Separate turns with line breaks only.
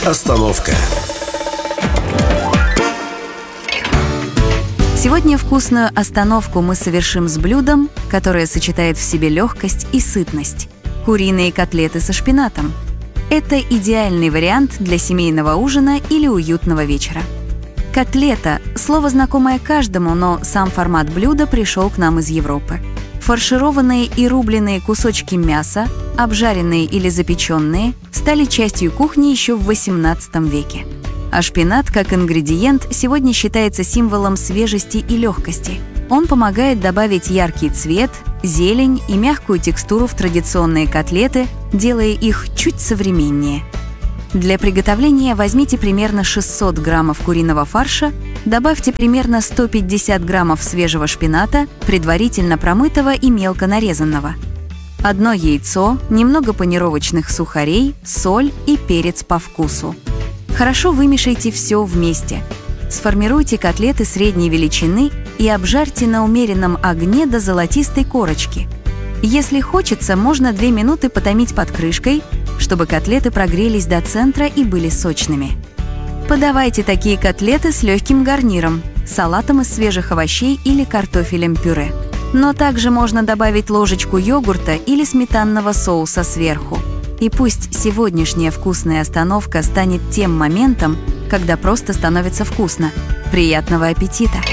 Остановка.
Сегодня вкусную остановку мы совершим с блюдом, которое сочетает в себе легкость и сытность – куриные котлеты со шпинатом. Это идеальный вариант для семейного ужина или уютного вечера. Котлета – слово, знакомое каждому, но сам формат блюда пришел к нам из Европы. Фаршированные и рубленые кусочки мяса, обжаренные или запеченные, стали частью кухни еще в XVIII веке. А шпинат, как ингредиент, сегодня считается символом свежести и легкости. Он помогает добавить яркий цвет, зелень и мягкую текстуру в традиционные котлеты, делая их чуть современнее. Для приготовления возьмите примерно 600 граммов куриного фарша, добавьте примерно 150 граммов свежего шпината, предварительно промытого и мелко нарезанного. 1 яйцо, немного панировочных сухарей, соль и перец по вкусу. Хорошо вымешайте все вместе. Сформируйте котлеты средней величины и обжарьте на умеренном огне до золотистой корочки. Если хочется, можно 2 минуты потомить под крышкой, чтобы котлеты прогрелись до центра и были сочными. Подавайте такие котлеты с легким гарниром, салатом из свежих овощей или картофелем-пюре. Но также можно добавить ложечку йогурта или сметанного соуса сверху. И пусть сегодняшняя вкусная остановка станет тем моментом, когда просто становится вкусно. Приятного аппетита!